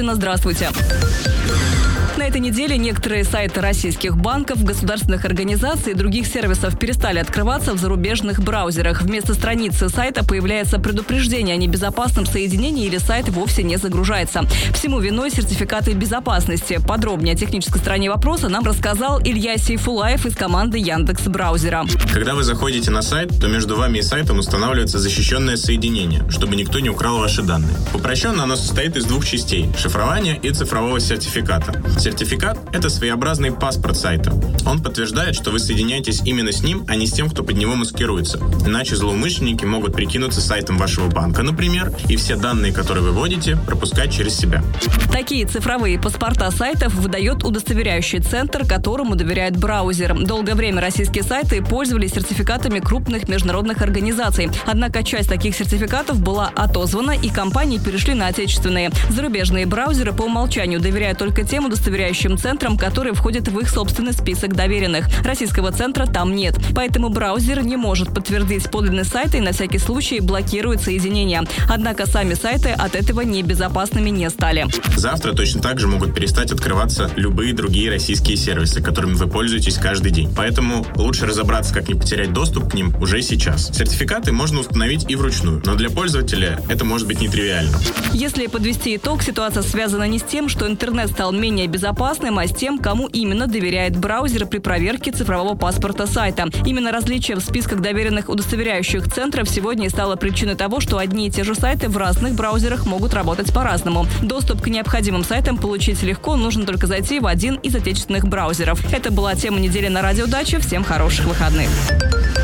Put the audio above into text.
Калинина. Здравствуйте. На этой неделе некоторые сайты российских банков, государственных организаций и других сервисов перестали открываться в зарубежных браузерах. Вместо страницы сайта появляется предупреждение о небезопасном соединении или сайт вовсе не загружается. Всему виной сертификаты безопасности. Подробнее о технической стороне вопроса нам рассказал Илья Сейфулаев из команды Яндекс.Браузера. Когда вы заходите на сайт, то между вами и сайтом устанавливается защищенное соединение, чтобы никто не украл ваши данные. Упрощенно оно состоит из двух частей – шифрования и цифрового сертификата. Сертификат – это своеобразный паспорт сайта. Он подтверждает, что вы соединяетесь именно с ним, а не с тем, кто под него маскируется. Иначе злоумышленники могут прикинуться сайтом вашего банка, например, и все данные, которые вы вводите, пропускать через себя. Такие цифровые паспорта сайтов выдает удостоверяющий центр, которому доверяет браузер. Долгое время российские сайты пользовались сертификатами крупных международных организаций. Однако часть таких сертификатов была отозвана, и компании перешли на отечественные. Зарубежные браузеры по умолчанию доверяют только тем удостоверяющим центрам, которые входят в их собственный список доверенных. Российского центра там нет. Поэтому браузер не может подтвердить подлинность сайта и на всякий случай блокирует соединение. Однако сами сайты от этого небезопасными не стали. Завтра точно так же могут перестать открываться любые другие российские сервисы, которыми вы пользуетесь каждый день. Поэтому лучше разобраться, как не потерять доступ к ним уже сейчас. Сертификаты можно установить и вручную, но для пользователя это может быть нетривиально. Если подвести итог, ситуация связана не с тем, что интернет стал менее безопасным, а с тем, кому именно доверяет браузер при проверке цифрового паспорта сайта. Именно различие в списках доверенных удостоверяющих центров сегодня и стало причиной того, что одни и те же сайты в разных браузерах могут работать по-разному. Доступ к необходимым сайтам получить легко, нужно только зайти в один из отечественных браузеров. Это была тема недели на Радио Дача. Всем хороших выходных.